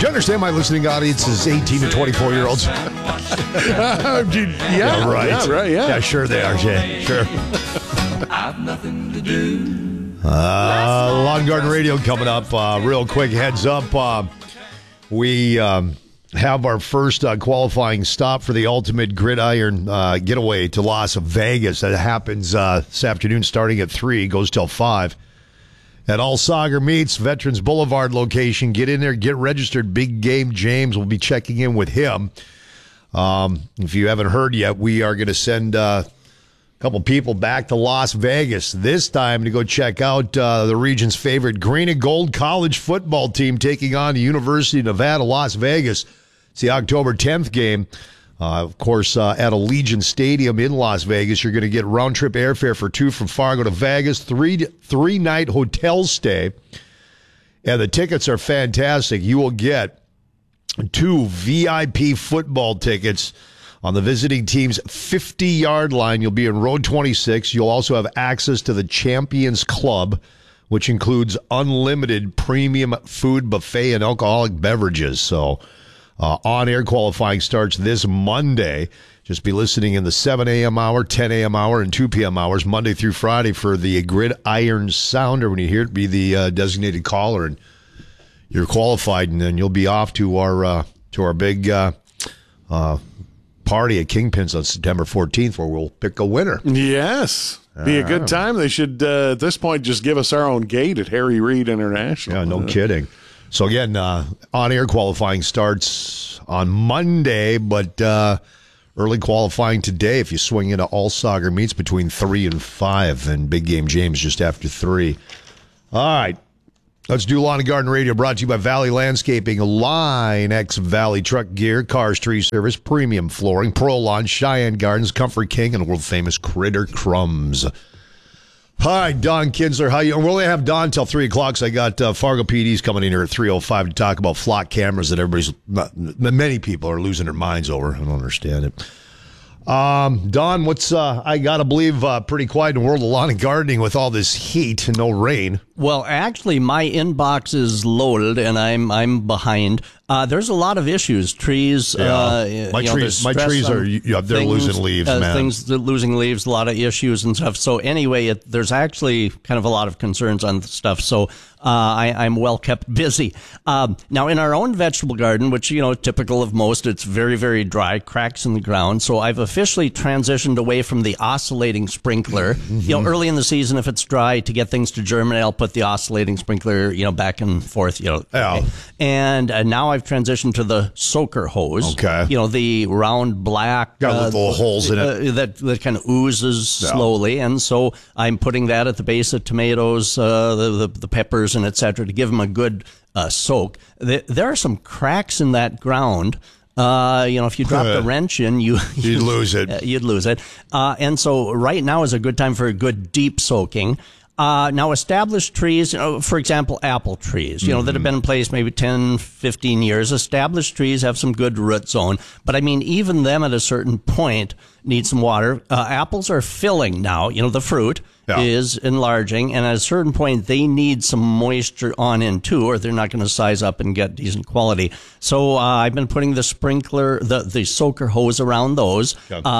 understand my listening audience is 18 to 24-year-olds? Yeah, right. Yeah, right, yeah. Yeah, sure they are, Jay. Sure. I've nothing to do. Lawn Garden Radio coming up. Real quick heads up. We have our first qualifying stop for the Ultimate Gridiron Getaway to Las Vegas. That happens this afternoon starting at 3, goes till 5. At All Sagar Meats, Veterans Boulevard location. Get in there, get registered. Big Game James will be checking in with him. If you haven't heard yet, we are going to send a couple people back to Las Vegas this time to go check out the region's favorite green and gold college football team taking on the University of Nevada, Las Vegas. It's the October 10th game. Of course, at Allegiant Stadium in Las Vegas, you're going to get round-trip airfare for 2 from Fargo to Vegas, three-night hotel stay, and the tickets are fantastic. You will get 2 VIP football tickets on the visiting team's 50-yard line. You'll be in row 26. You'll also have access to the Champions Club, which includes unlimited premium food, buffet, and alcoholic beverages. So on-air qualifying starts this Monday. Just be listening in the 7 a.m. hour, 10 a.m. hour, and 2 p.m. hours, Monday through Friday for the Gridiron Sounder. When you hear it, be the designated caller, and you're qualified, and then you'll be off to our big party at Kingpins on September 14th, where we'll pick a winner. Yes. Be a good time. They should, at this point, just give us our own gate at Harry Reid International. Yeah, no kidding. So, again, on-air qualifying starts on Monday, but early qualifying today if you swing into All Sagar Meets between 3 and 5, and Big Game James just after 3. All right. Let's do Lawn and Garden Radio, brought to you by Valley Landscaping, Line X Valley Truck Gear, Cars Tree Service, Premium Flooring, Pro Lawn, Cheyenne Gardens, Comfort King, and world-famous Critter Crumbs. Hi, Don Kinsler. How you? We'll only have Don till 3 o'clock, so I got Fargo PD's coming in here at 3:05 to talk about flock cameras that many people are losing their minds over. I don't understand it. Don, what's I gotta believe pretty quiet in the world of lawn and gardening with all this heat and no rain. Well, actually, my inbox is loaded, and I'm behind. There's a lot of issues. Trees. My trees are they're losing leaves, man. Things losing leaves. A lot of issues and stuff. So anyway, there's actually kind of a lot of concerns on stuff. So I'm well kept busy. Now in our own vegetable garden, which typical of most, it's very, very dry, cracks in the ground. So I've officially transitioned away from the oscillating sprinkler. Mm-hmm. Early in the season, if it's dry, to get things to germinate, I'll put the oscillating sprinkler, back and forth, Yeah. And now I've transitioned to the soaker hose. Okay. The round black. Got little holes in it. That kind of oozes slowly. And so I'm putting that at the base of tomatoes, the peppers, and et cetera, to give them a good soak. There are some cracks in that ground. If you drop the wrench in, you'd lose it. You'd lose it. And so right now is a good time for a good deep soaking. Now, established trees, for example, apple trees, that have been in place maybe 10, 15 years, established trees have some good root zone. But, even them at a certain point need some water. Apples are filling now. The fruit is enlarging. And at a certain point, they need some moisture on in, too, or they're not going to size up and get decent quality. So I've been putting the sprinkler, the soaker hose around those.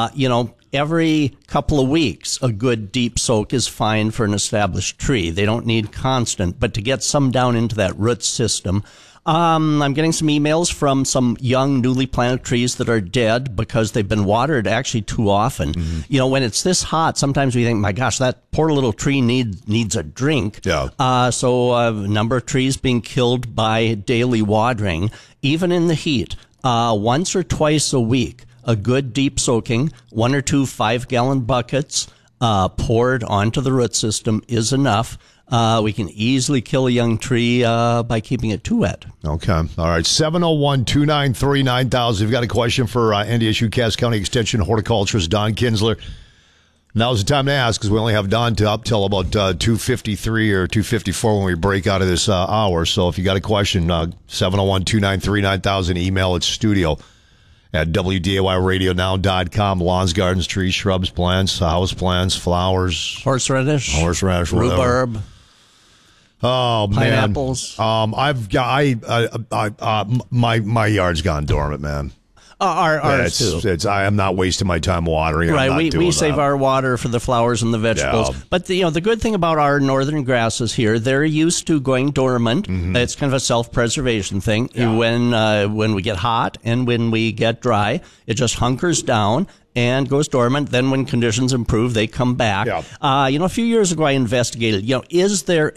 Every couple of weeks, a good deep soak is fine for an established tree. They don't need constant, but to get some down into that root system. I'm getting some emails from some young, newly planted trees that are dead because they've been watered actually too often. Mm-hmm. When it's this hot, sometimes we think, my gosh, that poor little tree needs a drink. Yeah. So a number of trees being killed by daily watering, even in the heat, once or twice a week. A good deep soaking, 1 or 2 5-gallon buckets poured onto the root system is enough. We can easily kill a young tree by keeping it too wet. Okay. All right. 701-293-9000. If you've got a question for NDSU Cass County Extension Horticulturist Don Kinsler, now's the time to ask, because we only have Don up till about 2:53 or 2:54 when we break out of this hour. So if you got a question, 701-293-9000, email at studio@WDAYradionow.com. Lawns, gardens, trees, shrubs, plants, house plants, flowers. Horseradish. Whatever. Rhubarb. Oh man, pineapples. I've got my yard's gone dormant, man. Ours too. I am not wasting my time watering. I'm Right, not we doing save that. our water for the flowers and the vegetables. Yeah. But the good thing about our northern grasses here, they're used to going dormant. Mm-hmm. It's kind of a self-preservation thing. When we get hot and when we get dry, it just hunkers down and goes dormant. Then when conditions improve, they come back. Yeah. A few years ago, I investigated. Is there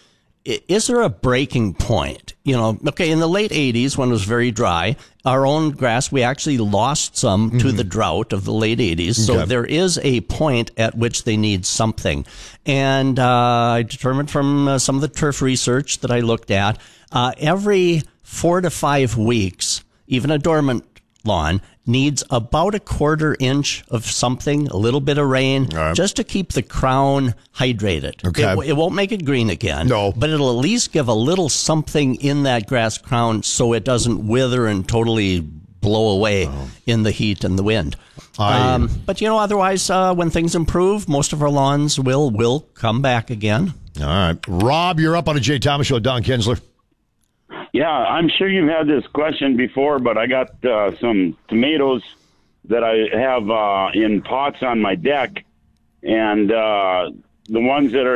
a breaking point? In the late 80s, when it was very dry, our own grass, we actually lost some to the drought of the late 80s. So there is a point at which they need something. And I determined from some of the turf research that I looked at, every 4 to 5 weeks, even a dormant lawn needs about a 1/4 inch of something, a little bit of rain, just to keep the crown hydrated. Okay. It won't make it green again, No. but it'll at least give a little something in that grass crown so it doesn't wither and totally blow away in the heat and the wind. But otherwise, when things improve, most of our lawns will come back again. All right, Rob, you're up on the Jay Thomas Show. Don Kinsler. Yeah, I'm sure you've had this question before, but I got some tomatoes that I have in pots on my deck, and the ones that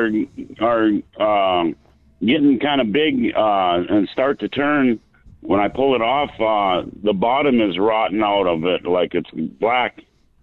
are getting kind of big and start to turn, when I pull it off, the bottom is rotten out of it, like it's black.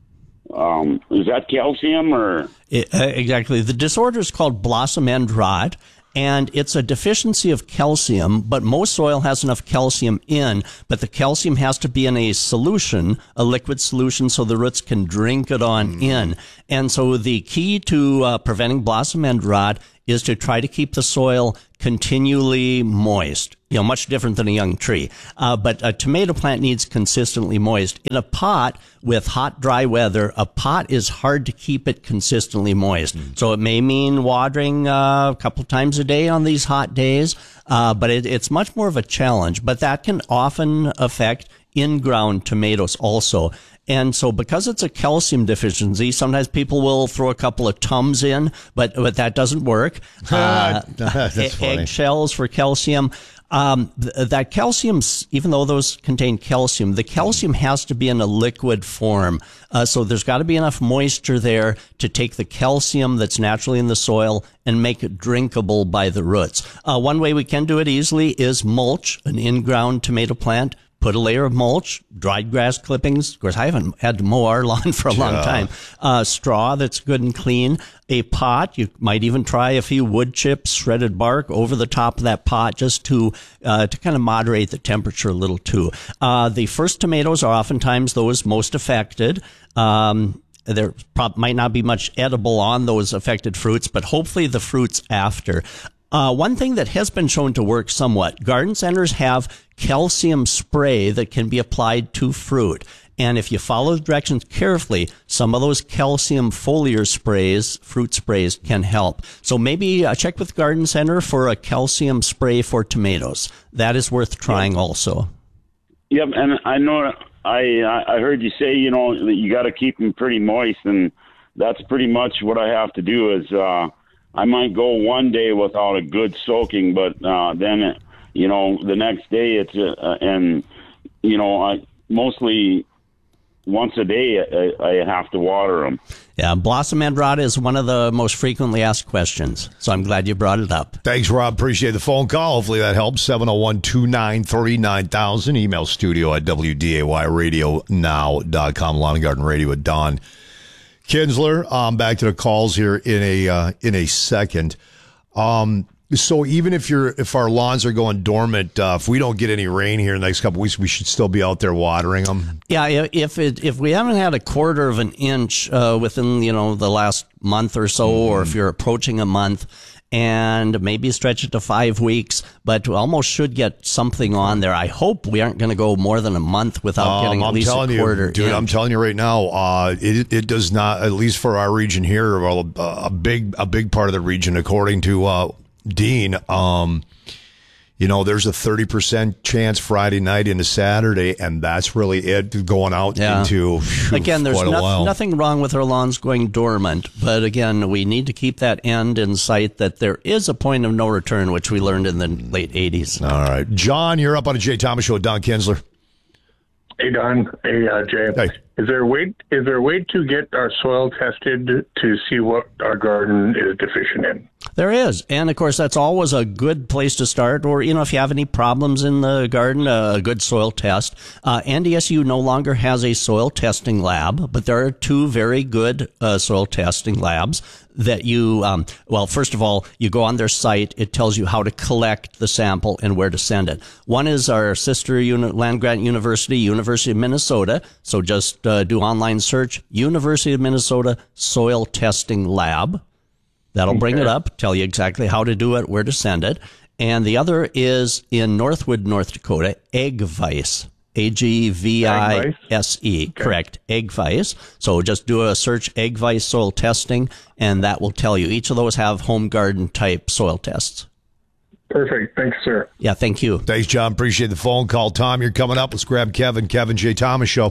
Is that calcium or? Exactly. The disorder is called blossom end rot. And it's a deficiency of calcium, but most soil has enough calcium in, but the calcium has to be in a solution, a liquid solution, so the roots can drink it on in. And so the key to preventing blossom end rot is to try to keep the soil continually moist. Much different than a young tree. But a tomato plant needs consistently moist. In a pot with hot, dry weather, a pot is hard to keep it consistently moist. So it may mean watering a couple times a day on these hot days, but it's much more of a challenge. But that can often affect in-ground tomatoes also. And so because it's a calcium deficiency, sometimes people will throw a couple of Tums in, but that doesn't work. That's funny. Eggshells for calcium. That calcium, even though those contain calcium, the calcium has to be in a liquid form. So there's got to be enough moisture there to take the calcium that's naturally in the soil and make it drinkable by the roots. One way we can do it easily is mulch an in-ground tomato plant. Put a layer of mulch, dried grass clippings. Of course, I haven't had to mow our lawn for a long time. Straw that's good and clean. A pot. You might even try a few wood chips, shredded bark over the top of that pot just to kind of moderate the temperature a little too. The first tomatoes are oftentimes those most affected. There might not be much edible on those affected fruits, but hopefully the fruits after. One thing that has been shown to work somewhat, garden centers have calcium spray that can be applied to fruit. And if you follow the directions carefully, some of those calcium foliar sprays, fruit sprays, can help. So maybe check with Garden Center for a calcium spray for tomatoes. That is worth trying also. Yep, and I know I heard you say, that you got to keep them pretty moist, and that's pretty much what I have to do is I might go one day without a good soaking, but then, the next day it's, I mostly once a day I have to water them. Yeah, blossom end rot is one of the most frequently asked questions, so I'm glad you brought it up. Thanks, Rob. Appreciate the phone call. Hopefully that helps. 701-293-9000. Email studio at wdayradionow.com. Lawn and Garden Radio with Don Kinsler. Back to the calls here in a second. So even if our lawns are going dormant, if we don't get any rain here in the next couple of weeks, we should still be out there watering them. Yeah, if we haven't had a 1/4 of an inch within the last month or so, or if you're approaching a month, and maybe stretch it to 5 weeks, but we almost should get something on there. I hope we aren't going to go more than a month without getting at least a 1/4 dude, inch. I'm telling you right now, it does not, at least for our region here, a big part of the region, according to Dean, there's a 30% chance Friday night into Saturday, and that's really it going out into again, there's quite a while. nothing wrong with our lawns going dormant, but again, we need to keep that end in sight that there is a point of no return, which we learned in the late 80s. All right. John, you're up on a Jay Thomas Show with Don Kinsler. Hey, Don. Hey, Jay. Hey. Is there a way to get our soil tested to see what our garden is deficient in? There is. And, of course, that's always a good place to start. Or, if you have any problems in the garden, a good soil test. NDSU no longer has a soil testing lab, but there are two very good soil testing labs that you, first of all, you go on their site. It tells you how to collect the sample and where to send it. One is our sister land-grant university, University of Minnesota. So just do online search, University of Minnesota Soil Testing Lab. That'll bring it up, tell you exactly how to do it, where to send it. And the other is in Northwood, North Dakota, Agvise. Agvise. Okay. Correct. Agvise. So just do a search, Agvise soil testing, and that will tell you. Each of those have home garden type soil tests. Perfect. Thanks, sir. Yeah, thank you. Thanks, John. Appreciate the phone call. Tom, you're coming up. Let's grab Kevin. Kevin, Jay Thomas Show.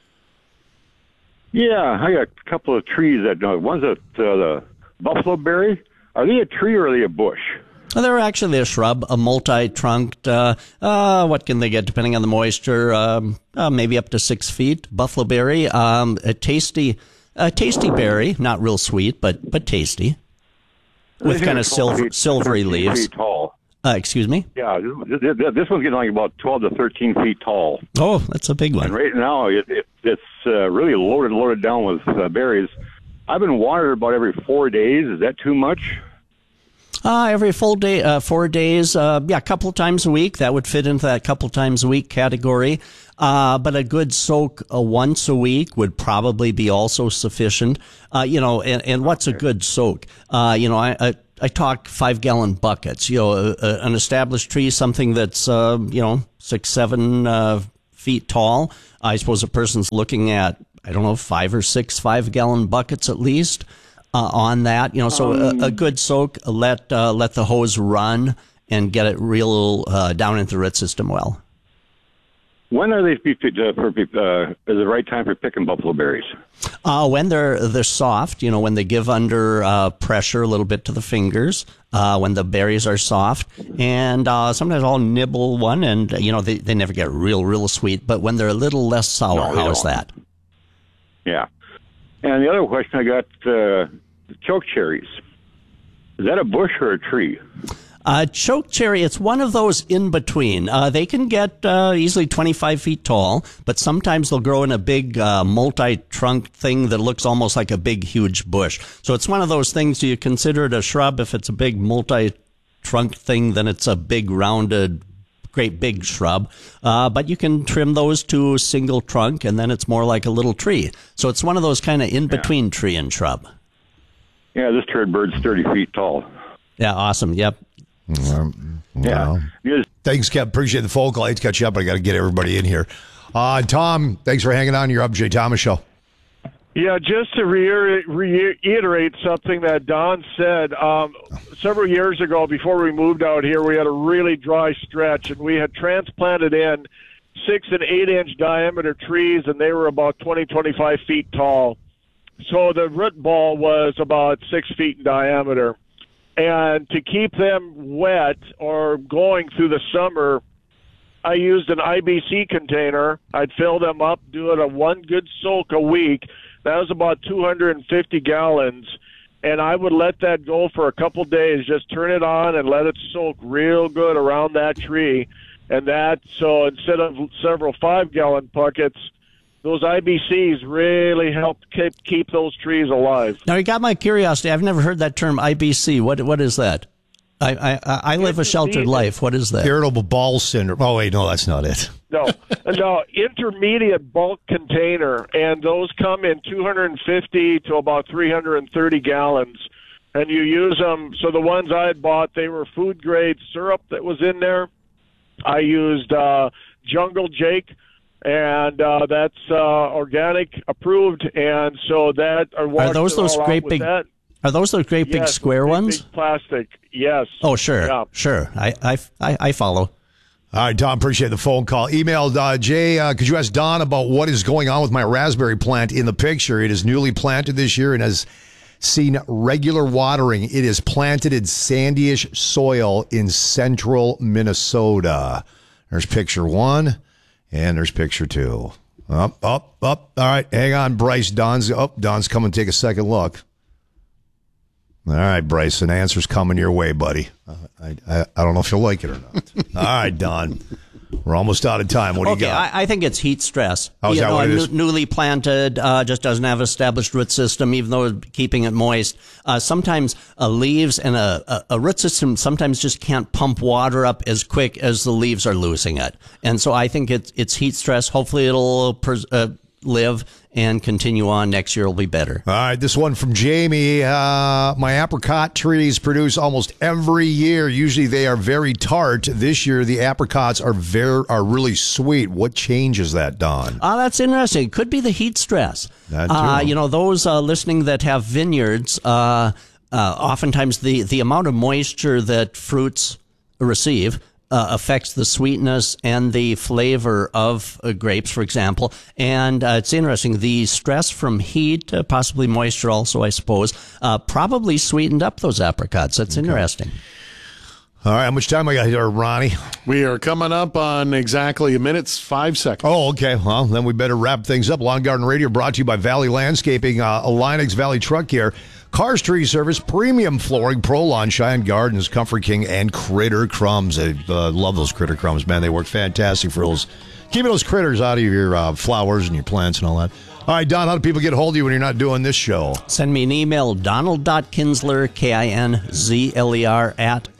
Yeah, I got a couple of trees that one's the buffalo berry. Are they a tree or are they a bush? Well, they're actually a shrub, a multi-trunked. What can they get depending on the moisture? Maybe up to 6 feet. Buffalo berry, a tasty berry, not real sweet, but tasty, with kind of silvery leaves. Feet tall. Excuse me? Yeah, this one's getting like about 12 to 13 feet tall. Oh, that's a big one. And right now it's really loaded down with berries. I've been watering about every 4 days. Is that too much? Every full day, 4 days, a couple of times a week. That would fit into that couple of times a week category. But a good soak once a week would probably be also sufficient. And what's a good soak? I talk 5-gallon buckets. An established tree, something that's 6-7 feet tall. I suppose a person's looking at 5 or 6 5-gallon buckets at least on that. So a good soak. Let the hose run and get it real down into the root system well. When are they is the right time for picking buffalo berries? When they're soft, when they give under pressure a little bit to the fingers, when the berries are soft, and sometimes I'll nibble one, and they never get real sweet. But when they're a little less sour, how's that? Yeah. And the other question I got, choke cherries. Is that a bush or a tree? Choke cherry, it's one of those in between. They can get easily 25 feet tall, but sometimes they'll grow in a big multi-trunk thing that looks almost like a big, huge bush. So it's one of those things, do you consider it a shrub? If it's a big multi-trunk thing, then it's a big, rounded, great big shrub. But you can trim those to a single trunk, and then it's more like a little tree. So it's one of those kind of in-between tree and shrub. Yeah, this turd bird's 30 feet tall. Yeah, awesome. Yep. Yeah. Thanks, Kev. Appreciate the phone call. I hate to cut you up, but I got to get everybody in here. Tom, thanks for hanging on. You're up, Jay Thomas Show. Yeah, just to reiterate something that Don said, several years ago, before we moved out here, we had a really dry stretch, and we had transplanted in 6 and 8 inch diameter trees, and they were about 25 feet tall. So the root ball was about 6 feet in diameter. And to keep them wet or going through the summer, I used an IBC container. I'd fill them up, do it a one good soak a week. That was about 250 gallons. And I would let that go for a couple days, just turn it on and let it soak real good around that tree. And so instead of several 5-gallon buckets, those IBCs really help keep those trees alive. Now, you got my curiosity. I've never heard that term IBC. What is that? I live a sheltered life. What is that? Irritable bowel syndrome. Oh, wait, no, that's not it. No, intermediate bulk container, and those come in 250 to about 330 gallons. And you use them. So the ones I had bought, they were food-grade syrup that was in there. I used Jungle Jake, and that's organic approved, and so that are those great big? That. Are those the great big square ones? Big plastic, yes. Oh, sure, yeah. sure. I follow. All right, Don, appreciate the phone call. Email Jay, could you ask Don about what is going on with my raspberry plant in the picture? It is newly planted this year and has seen regular watering. It is planted in sandyish soil in central Minnesota. There's picture 1, and there's picture 2. Up. All right, hang on, Bryce. Don's coming to take a second look. All right, Bryce, an answer's coming your way, buddy. I don't know if you'll like it or not. All right, Don. We're almost out of time. What do you got? I think it's heat stress. Oh, is that what it is? Newly planted, just doesn't have an established root system, even though keeping it moist. Sometimes leaves and a root system sometimes just can't pump water up as quick as the leaves are losing it. And so I think it's heat stress. Hopefully it'll live and continue on. Next year will be better. All right, this one from Jamie. My apricot trees produce almost every year. Usually they are very tart. This year the apricots are really sweet. What changes that, Don? That's interesting. It could be the heat stress. That too. Those listening that have vineyards, oftentimes the amount of moisture that fruits receive affects the sweetness and the flavor of grapes, for example. And it's interesting. The stress from heat, possibly moisture also, I suppose, probably sweetened up those apricots. That's interesting. All right, how much time I got here, Ronnie? We are coming up on exactly a minute, 5 seconds. Oh, okay. Well, then we better wrap things up. Lawn Garden Radio brought to you by Valley Landscaping, Linux Valley Truck Care, Cars Tree Service, Premium Flooring, Pro Lawn, Cheyenne Gardens, Comfort King, and Critter Crumbs. I love those Critter Crumbs, man. They work fantastic for keeping those critters out of your flowers and your plants and all that. All right, Don, how do people get a hold of you when you're not doing this show? Send me an email, donald.kinsler, KINZLER,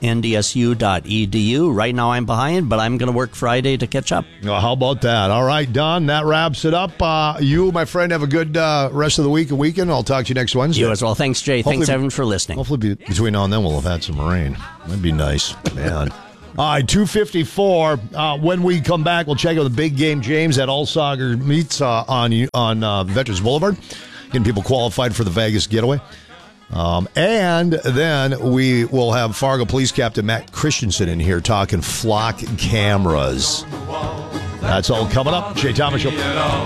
@ndsu.edu. Right now I'm behind, but I'm going to work Friday to catch up. Well, how about that? All right, Don, that wraps it up. You, my friend, have a good rest of the week and weekend. I'll talk to you next Wednesday. You as well. Thanks, Jay. Thanks, everyone, for listening. Hopefully between now and then we'll have had some rain. That'd be nice, man. All right, 2:54. When we come back, we'll check out the big game, James, at Allsager Meats on Veterans Boulevard, getting people qualified for the Vegas getaway. And then we will have Fargo Police Captain Matt Christensen in here talking flock cameras. That's all coming up. Jay Thomas Show.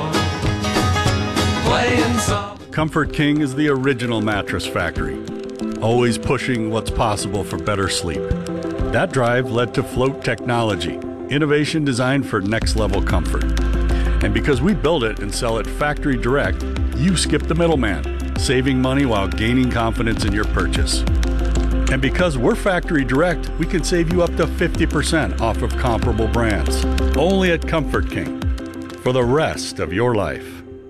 Comfort King is the original mattress factory, always pushing what's possible for better sleep. That drive led to Float Technology, innovation designed for next-level comfort. And because we build it and sell it factory direct, you skip the middleman, saving money while gaining confidence in your purchase. And because we're factory direct, we can save you up to 50% off of comparable brands. Only at Comfort King, for the rest of your life.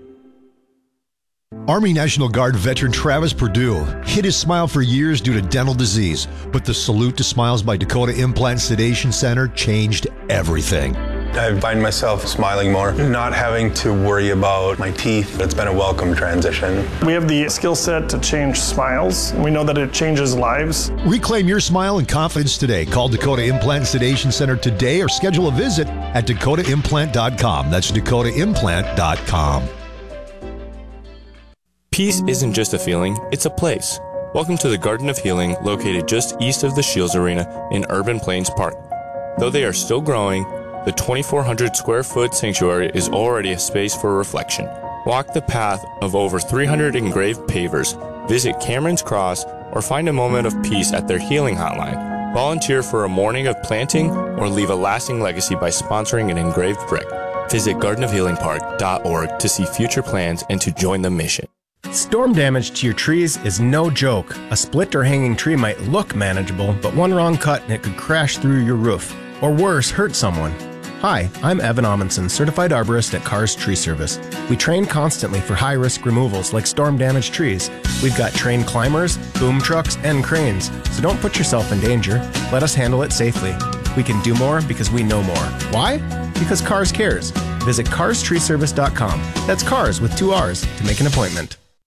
Army National Guard veteran Travis Perdue hid his smile for years due to dental disease, but the Salute to Smiles by Dakota Implant Sedation Center changed everything. I find myself smiling more, not having to worry about my teeth. It's been a welcome transition. We have the skill set to change smiles. We know that it changes lives. Reclaim your smile and confidence today. Call Dakota Implant Sedation Center today or schedule a visit at dakotaimplant.com. That's dakotaimplant.com. Peace isn't just a feeling, it's a place. Welcome to the Garden of Healing, located just east of the Shields Arena in Urban Plains Park. Though they are still growing, the 2,400 square foot sanctuary is already a space for reflection. Walk the path of over 300 engraved pavers, visit Cameron's Cross, or find a moment of peace at their healing hotline. Volunteer for a morning of planting or leave a lasting legacy by sponsoring an engraved brick. Visit gardenofhealingpark.org to see future plans and to join the mission. Storm damage to your trees is no joke. A split or hanging tree might look manageable, but one wrong cut and it could crash through your roof. Or worse, hurt someone. Hi, I'm Evan Amundsen, certified arborist at Cars Tree Service. We train constantly for high-risk removals like storm-damaged trees. We've got trained climbers, boom trucks, and cranes, so don't put yourself in danger. Let us handle it safely. We can do more because we know more. Why? Because Cars cares. Visit carstreeservice.com. That's cars with 2 R's to make an appointment.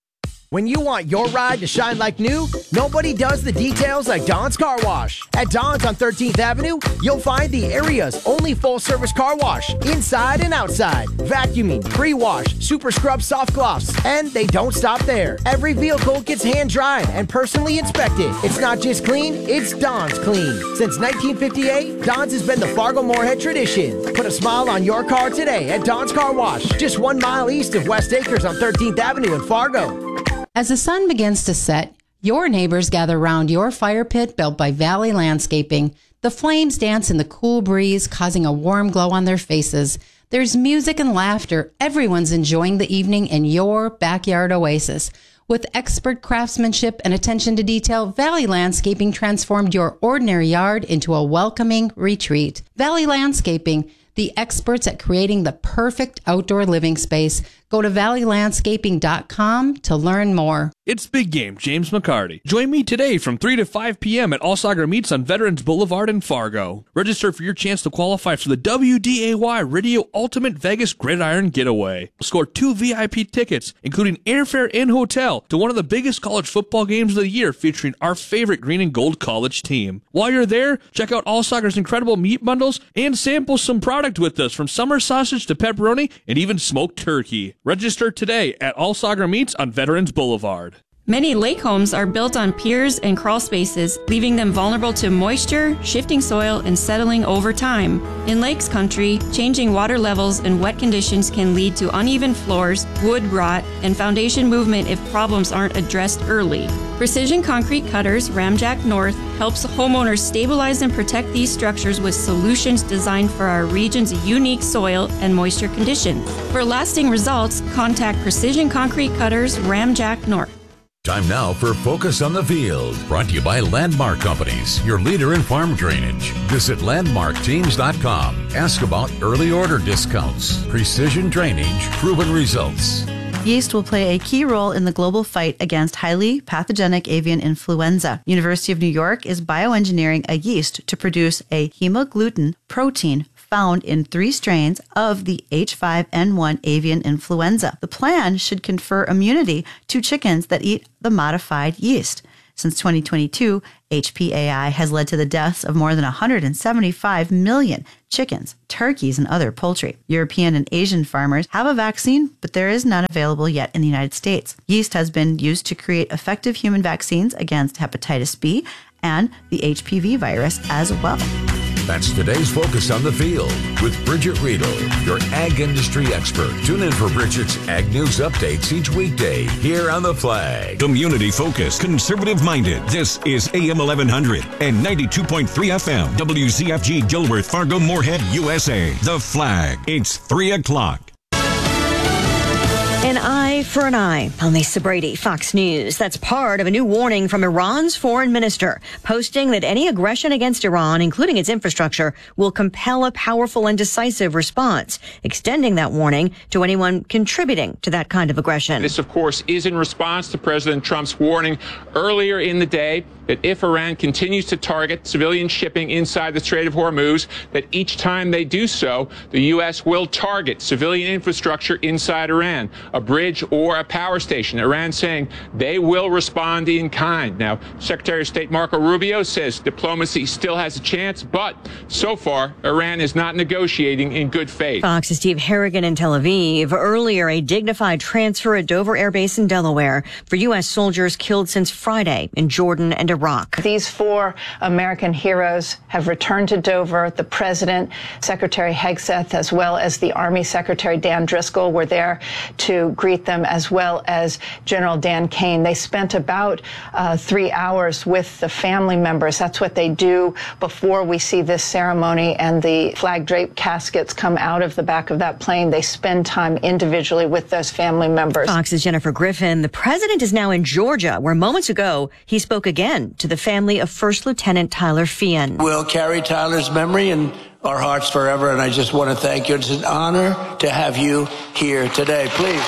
When you want your ride to shine like new, nobody does the details like Don's Car Wash. At Don's on 13th Avenue, you'll find the area's only full-service car wash, inside and outside. Vacuuming, pre-wash, super scrub soft gloss. And they don't stop there. Every vehicle gets hand-dried and personally inspected. It's not just clean, it's Don's clean. Since 1958, Don's has been the Fargo-Moorhead tradition. Put a smile on your car today at Don's Car Wash, just 1 mile east of West Acres on 13th Avenue in Fargo. As the sun begins to set, your neighbors gather around your fire pit built by Valley Landscaping. The flames dance in the cool breeze, causing a warm glow on their faces. There's music and laughter. Everyone's enjoying the evening in your backyard oasis. With expert craftsmanship and attention to detail, Valley Landscaping transformed your ordinary yard into a welcoming retreat. Valley Landscaping, the experts at creating the perfect outdoor living space. Go to valleylandscaping.com to learn more. It's Big Game, James McCarty. Join me today from 3 to 5 p.m. at All Sagar Meats on Veterans Boulevard in Fargo. Register for your chance to qualify for the WDAY Radio Ultimate Vegas Gridiron Getaway. Score 2 VIP tickets, including airfare and hotel, to one of the biggest college football games of the year featuring our favorite green and gold college team. While you're there, check out All Sagar's incredible meat bundles and sample some product with us, from summer sausage to pepperoni and even smoked turkey. Register today at All Sagar Meats on Veterans Boulevard. Many lake homes are built on piers and crawl spaces, leaving them vulnerable to moisture, shifting soil, and settling over time. In Lakes Country, changing water levels and wet conditions can lead to uneven floors, wood rot, and foundation movement if problems aren't addressed early. Precision Concrete Cutters Ramjack North helps homeowners stabilize and protect these structures with solutions designed for our region's unique soil and moisture conditions. For lasting results, contact Precision Concrete Cutters Ramjack North. Time now for Focus on the Field, brought to you by Landmark Companies, your leader in farm drainage. Visit landmarkteams.com. Ask about early order discounts, precision drainage, proven results. Yeast will play a key role in the global fight against highly pathogenic avian influenza. University of New York is bioengineering a yeast to produce a hemagglutinin protein found in 3 strains of the H5N1 avian influenza. The plan should confer immunity to chickens that eat the modified yeast. Since 2022, HPAI has led to the deaths of more than 175 million chickens, turkeys, and other poultry. European and Asian farmers have a vaccine, but there is none available yet in the United States. Yeast has been used to create effective human vaccines against hepatitis B and the HPV virus as well. That's today's Focus on the Field with Bridget Riedel, your ag industry expert. Tune in for Bridget's Ag News updates each weekday here on The Flag. Community focused, conservative minded. This is AM 1100 and 92.3 FM. WCFG Gilworth, Fargo, Moorhead, USA. The Flag. It's 3 o'clock. An eye for an eye. I'm Lisa Brady, Fox News. That's part of a new warning from Iran's foreign minister, posting that any aggression against Iran, including its infrastructure, will compel a powerful and decisive response, extending that warning to anyone contributing to that kind of aggression. This, of course, is in response to President Trump's warning earlier in the day that if Iran continues to target civilian shipping inside the Strait of Hormuz, that each time they do so, the U.S. will target civilian infrastructure inside Iran, a bridge or a power station. Iran saying they will respond in kind. Now, Secretary of State Marco Rubio says diplomacy still has a chance, but so far, Iran is not negotiating in good faith. Fox's Steve Harrigan in Tel Aviv. Earlier, a dignified transfer at Dover Air Base in Delaware for U.S. soldiers killed since Friday in Jordan and Iraq. These 4 American heroes have returned to Dover. The President, Secretary Hegseth, as well as the Army Secretary Dan Driscoll were there to greet them, as well as General Dan Kane. They spent about 3 hours with the family members. That's what they do before we see this ceremony and the flag-draped caskets come out of the back of that plane. They spend time individually with those family members. Fox's Jennifer Griffin. The president is now in Georgia, where moments ago he spoke again to the family of First Lieutenant Tyler Feehan. We'll carry Tyler's memory in our hearts forever, and I just want to thank you. It's an honor to have you here today. Please.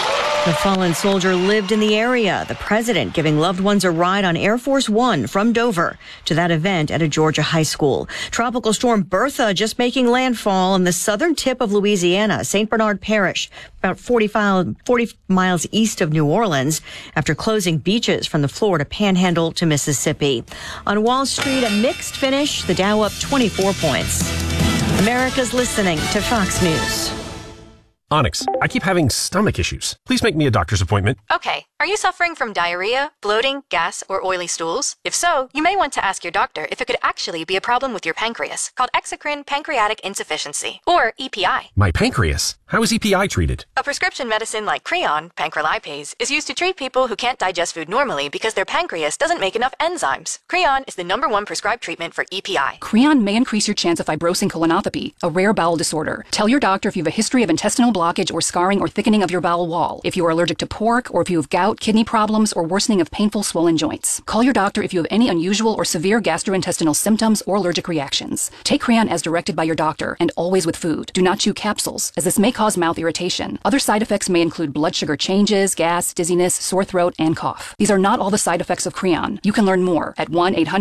The fallen soldier lived in the area. The president giving loved ones a ride on Air Force One from Dover to that event at a Georgia high school. Tropical storm Bertha just making landfall on the southern tip of Louisiana, St. Bernard Parish, about 40 miles east of New Orleans, after closing beaches from the Florida Panhandle to Mississippi. On Wall Street, a mixed finish. The Dow up 24 points. America's listening to Fox News. Onyx, I keep having stomach issues. Please make me a doctor's appointment. Okay. Are you suffering from diarrhea, bloating, gas, or oily stools? If so, you may want to ask your doctor if it could actually be a problem with your pancreas, called exocrine pancreatic insufficiency, or EPI. My pancreas? How is EPI treated? A prescription medicine like Creon, pancrelipase, is used to treat people who can't digest food normally because their pancreas doesn't make enough enzymes. Creon is the #1 prescribed treatment for EPI. Creon may increase your chance of fibrosing colonopathy, a rare bowel disorder. Tell your doctor if you have a history of intestinal blockage or scarring or thickening of your bowel wall, if you are allergic to pork, or if you have gout, kidney problems, or worsening of painful swollen joints. Call your doctor if you have any unusual or severe gastrointestinal symptoms or allergic reactions. Take Creon as directed by your doctor, and always with food. Do not chew capsules, as this may cause mouth irritation. Other side effects may include blood sugar changes, gas, dizziness, sore throat, and cough. These are not all the side effects of Creon. You can learn more at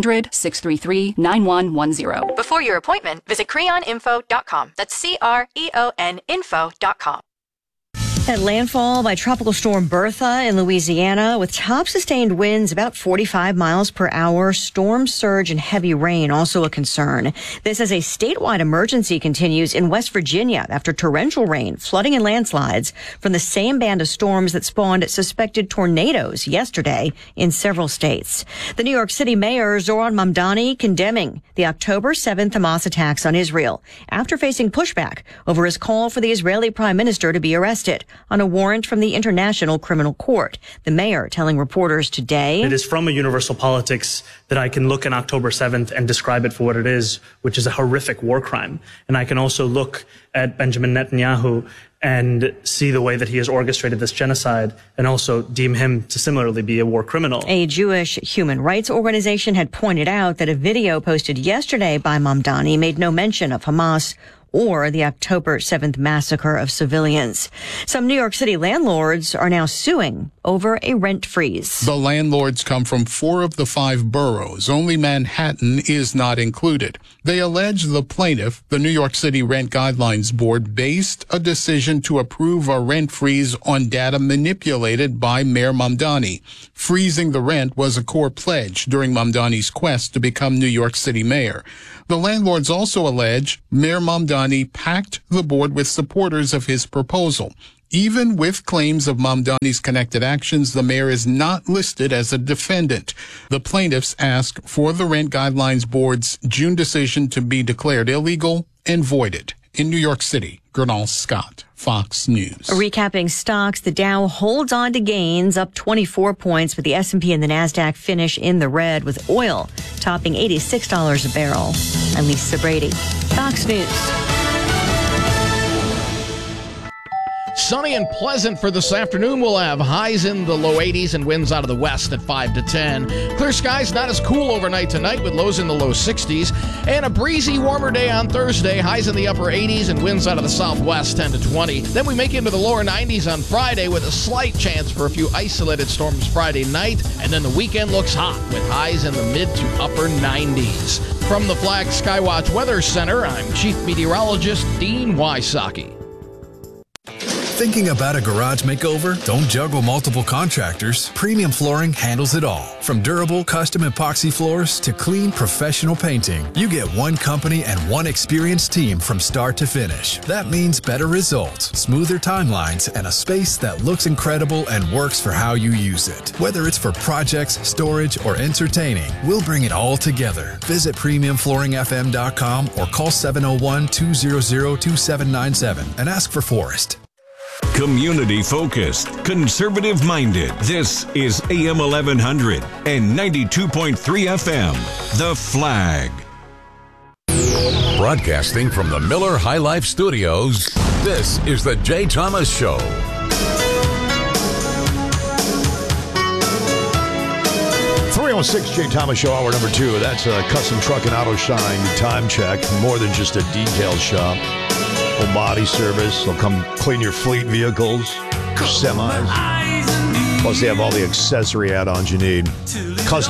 1-800-633-9110. Before your appointment, visit creoninfo.com. That's CREON info.com. At landfall by Tropical Storm Bertha in Louisiana, with top sustained winds about 45 miles per hour, storm surge and heavy rain also a concern. This as a statewide emergency continues in West Virginia after torrential rain, flooding and landslides from the same band of storms that spawned suspected tornadoes yesterday in several states. The New York City Mayor Zoran Mamdani condemning the October 7th Hamas attacks on Israel after facing pushback over his call for the Israeli Prime Minister to be arrested on a warrant from the International Criminal Court. The mayor telling reporters today, "It is from a universal politics that I can look on October 7th and describe it for what it is, which is a horrific war crime. And I can also look at Benjamin Netanyahu and see the way that he has orchestrated this genocide and also deem him to similarly be a war criminal." A Jewish human rights organization had pointed out that a video posted yesterday by Mamdani made no mention of Hamas or the October 7th massacre of civilians. Some New York City landlords are now suing over a rent freeze. The landlords come from 4 of the 5 boroughs. Only Manhattan is not included. They allege the plaintiff, the New York City Rent Guidelines Board, based a decision to approve a rent freeze on data manipulated by Mayor Mamdani. Freezing the rent was a core pledge during Mamdani's quest to become New York City mayor. The landlords also allege Mayor Mamdani packed the board with supporters of his proposal. Even with claims of Mamdani's connected actions, the mayor is not listed as a defendant. The plaintiffs ask for the Rent Guidelines Board's June decision to be declared illegal and voided. In New York City, Gernal Scott, Fox News. Recapping stocks, the Dow holds on to gains, up 24 points, but the S&P and the NASDAQ finish in the red, with oil topping $86 a barrel. I'm Lisa Brady, Fox News. Sunny and pleasant for this afternoon. We'll have highs in the low 80s and winds out of the west at 5 to 10. Clear skies, not as cool overnight tonight with lows in the low 60s. And a breezy, warmer day on Thursday. Highs in the upper 80s and winds out of the southwest 10 to 20. Then we make it into the lower 90s on Friday with a slight chance for a few isolated storms Friday night. And then the weekend looks hot with highs in the mid to upper 90s. From the Flag Skywatch Weather Center, I'm Chief Meteorologist Dean Wysocki. Thinking about a garage makeover? Don't juggle multiple contractors. Premium Flooring handles it all. From durable custom epoxy floors to clean professional painting, you get one company and one experienced team from start to finish. That means better results, smoother timelines, and a space that looks incredible and works for how you use it. Whether it's for projects, storage, or entertaining, we'll bring it all together. Visit PremiumFlooringFM.com or call 701-200-2797 and ask for Forrest. Community focused, conservative minded. This is AM 1100 and 92.3 FM. The Flag. Broadcasting from the Miller High Life Studios, this is the Jay Thomas Show. .306 Jay Thomas Show, hour number 2. That's a custom truck and auto shine time check. More than just a detail shop. Full body service. They'll come clean your fleet vehicles, your semis. Plus, they have all the accessory add-ons you need. Custom